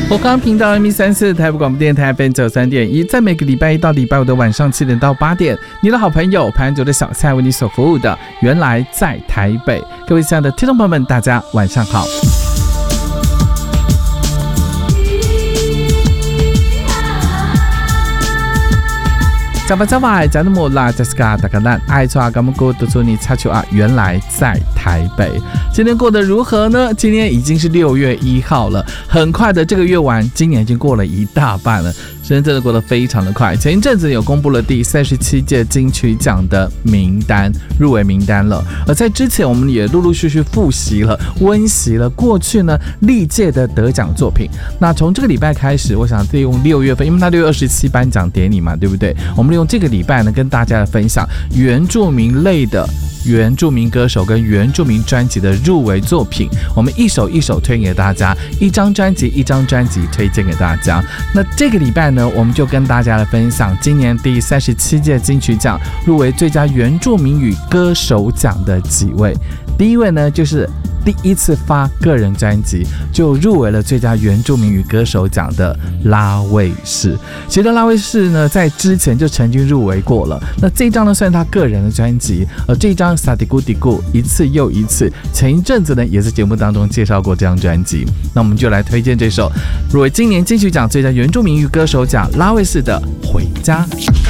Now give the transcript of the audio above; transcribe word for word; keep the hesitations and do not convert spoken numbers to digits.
我刚频道 M 三四 台北广播电台 F M 九十三点一，在每个礼拜一到礼拜五的晚上七点到八点，你的好朋友潘九的小菜为你所服务的，原来在台北。各位亲爱的听众朋友们，大家晚上好。加巴加巴，加那么拉加斯卡达卡兰，爱错阿嘎木古读出你插球啊！原来在台北，今天过得如何呢？今天已经是六月一号了，很快的这个月完，今年已经过了一大半了，时间真的过得非常的快。前一阵子有公布了第三十七届金曲奖的名单，入围名单了。而在之前，我们也陆陆续续复习了、温习了过去呢历届的得奖作品。那从这个礼拜开始，我想利用六月份，因为它六月二十七颁奖典礼嘛，对不对？我们用这个礼拜呢，跟大家来分享原住民类的原住民歌手跟原住民专辑的入围作品，我们一首一首推给大家，一张专辑一张专辑推荐给大家。那这个礼拜呢，我们就跟大家来分享今年第三十七届金曲奖入围最佳原住民语歌手奖的几位。第一位呢，就是第一次发个人专辑就入围了最佳原住民语歌手奖的拉卫士。其实拉卫士呢，在之前就曾经入围过了。那这一张呢，算他个人的专辑，而这一张萨迪古迪古一次又一次，前一阵子呢，也在节目当中介绍过这张专辑。那我们就来推荐这首入围今年金曲奖最佳原住民语歌手奖拉卫士的《回家》。